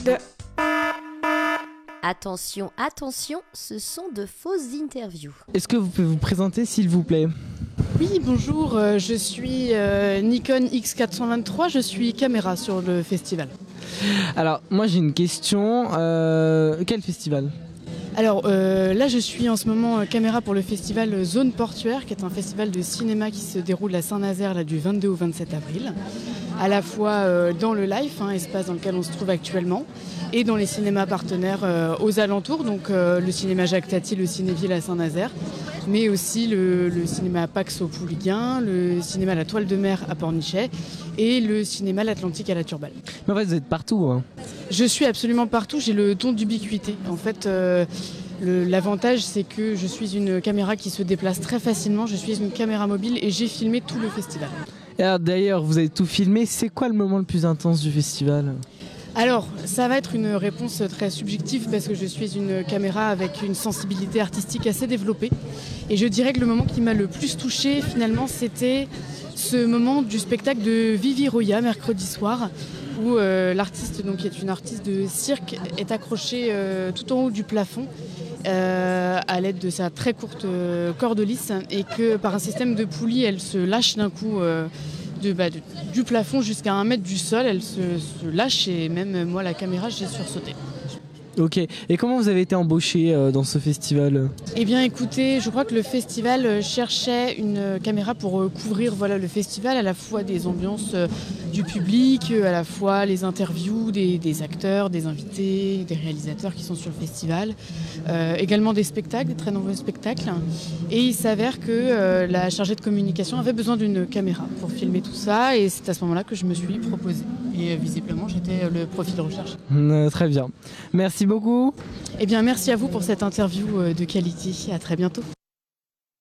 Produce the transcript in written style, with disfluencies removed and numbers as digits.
cycle. Attention, attention, ce sont de fausses interviews. Est-ce que vous pouvez vous présenter s'il vous plaît ? Oui, bonjour, je suis Nikon X423, je suis caméra sur le festival. Alors, moi j'ai une question. Quel festival ? Alors là, je suis en ce moment caméra pour le festival Zone Portuaire, qui est un festival de cinéma qui se déroule à Saint-Nazaire là, du 22 au 27 avril. À la fois dans le Life, espace dans lequel on se trouve actuellement, et dans les cinémas partenaires aux alentours, donc le cinéma Jacques Tati, le Cinéville à Saint-Nazaire, mais aussi le cinéma Pax au Pouliguen, le cinéma La Toile de Mer à Pornichet et le cinéma L'Atlantique à la Turballe. Mais en fait, vous êtes partout. Hein. Je suis absolument partout, j'ai le don d'ubiquité. En fait, l'avantage, c'est que je suis une caméra qui se déplace très facilement, je suis une caméra mobile et j'ai filmé tout le festival. Et alors, d'ailleurs, vous avez tout filmé. C'est quoi le moment le plus intense du festival ? Alors, ça va être une réponse très subjective parce que je suis une caméra avec une sensibilité artistique assez développée. Et je dirais que le moment qui m'a le plus touchée, finalement, c'était ce moment du spectacle de Vivi Roya, mercredi soir, où l'artiste, donc, qui est une artiste de cirque, est accrochée tout en haut du plafond à l'aide de sa très courte corde lisse et que par un système de poulies, elle se lâche d'un coup du plafond jusqu'à 1 mètre du sol, elle se lâche et même moi la caméra j'ai sursauté. Ok, et comment vous avez été embauché dans ce festival ? Eh bien écoutez, je crois que le festival cherchait une caméra pour couvrir le festival, à la fois des ambiances du public, à la fois les interviews des acteurs, des invités, des réalisateurs qui sont sur le festival, également des spectacles, des très nombreux spectacles. Et il s'avère que la chargée de communication avait besoin d'une caméra pour filmer tout ça et c'est à ce moment-là que je me suis proposée. Et visiblement j'étais le profil de recherche. Très bien. Merci beaucoup. Eh bien merci à vous pour cette interview de qualité. À très bientôt.